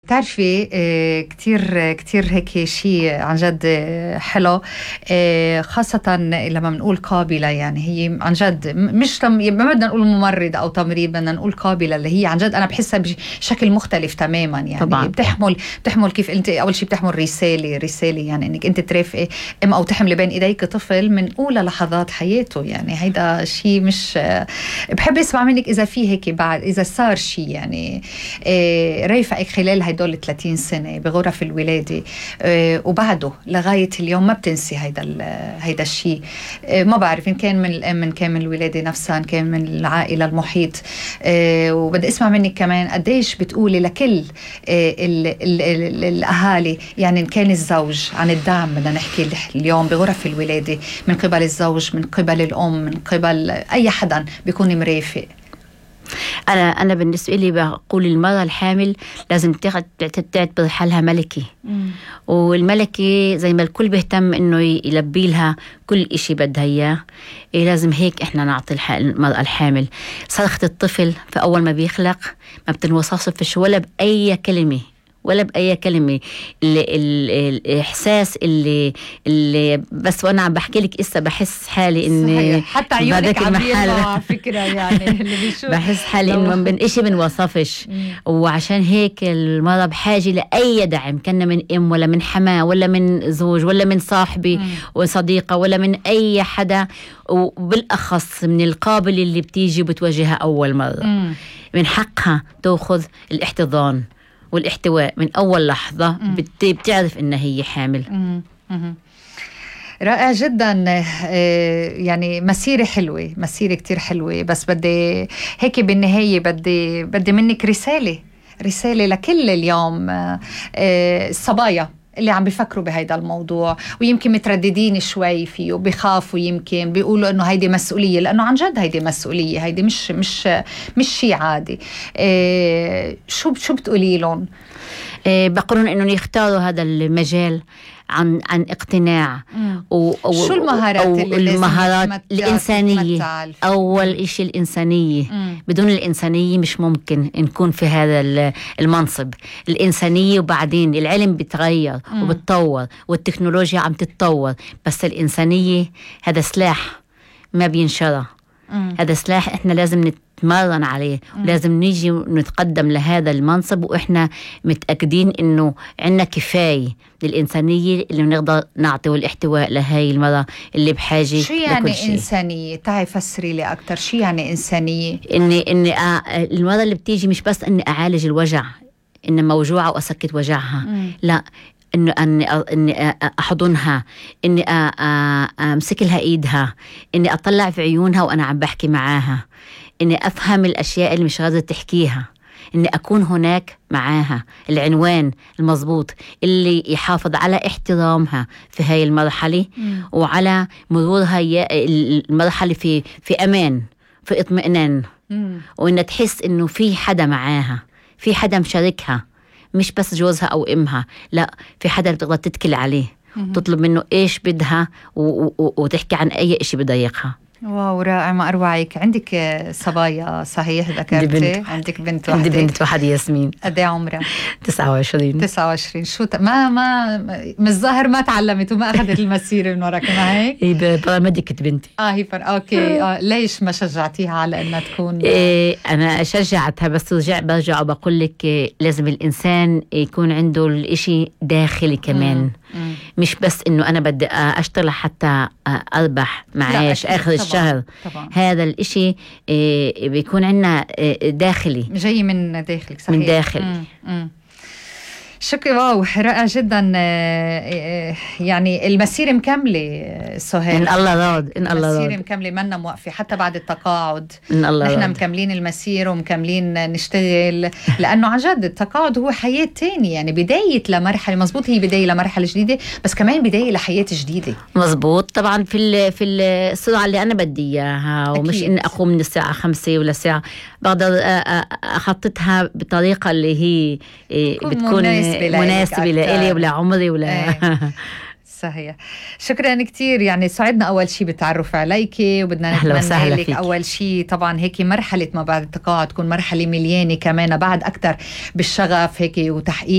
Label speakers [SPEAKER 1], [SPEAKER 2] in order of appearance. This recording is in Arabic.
[SPEAKER 1] بتعرفي كتير كتير هيك شيء عن جد حلو، خاصة لما بنقول قابلة. يعني هي عن جد مش ما بدنا نقول ممرضة أو تمريض، بدنا نقول قابلة، اللي هي عن جد أنا بحسها بشكل مختلف تماما. يعني
[SPEAKER 2] طبعاً.
[SPEAKER 1] بتحمل كيف أنت أول شيء بتحمل رسالة، يعني إنك أنت ترافقي أو تحملي بين إيديك طفل من أولى لحظات حياته. يعني هيدا شيء مش بحب اسمع منك إذا في هيك بعد، إذا صار شيء يعني رافقك خلال هيدول 30 سنة بغرف الولادة وبعده لغاية اليوم ما بتنسي هيدا الشيء. ما بعرف إن كان من الأم، إن كان من الولادة نفسها، إن كان من العائلة، المحيط. وبدي اسمع منك كمان قديش بتقولي لكل الأهالي، يعني إن كان الزوج، عن الدعم بدنا نحكي اليوم بغرف الولادة من قبل الزوج، من قبل الأم، من قبل أي حدا بيكون مرافق.
[SPEAKER 2] أنا بالنسبة لي بقول المرأة الحامل لازم تعتبر حالها ملكي. والملكي زي ما الكل بيهتم إنه يلبي لها كل إشي بدها إياه، لازم هيك إحنا نعطي المرأة الحامل. صرخة الطفل في أول ما بيخلق ما بتنوصفش ولا بأي كلمة، ولا بأي كلمة. الإحساس اللي بس وأنا عم بحكي لك إسا بحس حالي إني
[SPEAKER 1] حتى عيونك عم يطلع فكرة يعني اللي بيشوف
[SPEAKER 2] بحس حالي إنه من إشي بنوصفش. وعشان هيك المرأة بحاجة لأي دعم، كنا من أم ولا من حماة ولا من زوج ولا من صاحبي وصديقة ولا من أي حدا، وبالأخص من القابلة اللي بتيجي بتواجهها أول مرة. من حقها تأخذ الاحتضان والاحتواء من أول لحظة. بتعرف إنها هي حامل.
[SPEAKER 1] رائع جدا. يعني مسيرة حلوة، مسيرة كتير حلوة. بس بدي هيك بالنهاية بدي منك رسالة لكل اليوم الصبايا اللي عم بيفكروا بهيدا الموضوع ويمكن مترددين شوي فيه وبيخافوا، يمكن بيقولوا انه هيدي مسؤولية، لانه عن جد هيدي مسؤولية، هيدي مش شيء عادي. شو بتقولي لهم؟
[SPEAKER 2] بقولون انه يختاروا هذا المجال عن اقتناع.
[SPEAKER 1] شو المهارات
[SPEAKER 2] المهارات الإنسانية. أول إشي الإنسانية. بدون الإنسانية مش ممكن نكون في هذا المنصب. الإنسانية، وبعدين العلم بيتغير وبتطور والتكنولوجيا عم تتطور، بس الإنسانية هذا سلاح ما بينشرى. هذا سلاح إحنا لازم نتمرن عليه، ولازم نيجي نتقدم لهذا المنصب وإحنا متأكدين إنه عنا كفاية للإنسانية اللي بنقدر نعطيه الاحتواء لهاي المرأة اللي بحاجة.
[SPEAKER 1] شو يعني إنسانية؟ تعي فسري لي أكتر. شو يعني إنسانية؟
[SPEAKER 2] إني المرأة اللي بتيجي مش بس إني أعالج الوجع، إني موجوعة وأسكت وجعها، لا، إني أحضنها، إني أمسك لها إيدها، إني أطلع في عيونها وأنا عم بحكي معاها، إني أفهم الأشياء اللي مش قادرة تحكيها، إني أكون هناك معاها. العنوان المضبوط اللي يحافظ على احترامها في هاي المرحلة وعلى مرورها المرحلة في أمان، في اطمئنان، وإنها تحس إنه في حدا معاها، في حدا مشاركها، مش بس جوزها أو إمها، لا، في حدا بتقدر تتكل عليه، تطلب منه إيش بدها وتحكي عن أي إشي بضايقها.
[SPEAKER 1] واو، رائع، ما أروعك. عندك صبايا صحيح ذكرتي؟ عندك بنت واحدة؟
[SPEAKER 2] عندي بنت واحدة ياسمين.
[SPEAKER 1] قد ايه عمرها؟
[SPEAKER 2] 29.
[SPEAKER 1] شو ما من الظاهر ما تعلمت وما أخذت المسيرة من وراك، ما هيك؟
[SPEAKER 2] هي باراميديك بنتي.
[SPEAKER 1] هي اوكي. ليش ما شجعتيها على انها تكون؟
[SPEAKER 2] انا شجعتها، بس برجع وبقول لك لازم الانسان يكون عنده الاشي داخلي كمان. مش بس انه انا بدي اشتغل حتى اربح معاش اخر الشهر. طبعاً. هذا الاشي بيكون عندنا داخلي،
[SPEAKER 1] جاي من داخلك. صحيح،
[SPEAKER 2] من داخل.
[SPEAKER 1] شكرا. واو، رائع جدا. يعني المسيرة مكملة سهيل،
[SPEAKER 2] إن الله راد.
[SPEAKER 1] المسيرة مكملة، منا موقفة حتى بعد التقاعد.
[SPEAKER 2] إن الله
[SPEAKER 1] نحن
[SPEAKER 2] راد.
[SPEAKER 1] مكملين المسيرة ومكملين نشتغل، لأنه عن جد التقاعد هو حياة تانية. يعني بداية لمرحلة، مزبوط، هي بداية لمرحلة جديدة، بس كمان بداية لحياة جديدة. مزبوط.
[SPEAKER 2] طبعا في السرعة اللي أنا بدي إياها، ومش إني أقوم من الساعة 5 ولا الساعة، بقدر أخططها بطريقة اللي هي بتكون مناسبة لإلي ولا عمري ولا
[SPEAKER 1] صحيح. شكرا كتير. يعني سعدنا أول شيء بالتعرف عليكي، وبدنا نتمنى لك أول شيء طبعا هيك مرحلة ما بعد التقاعد تكون مرحلة مليانة كمان بعد أكتر بالشغف هيك وتحقيق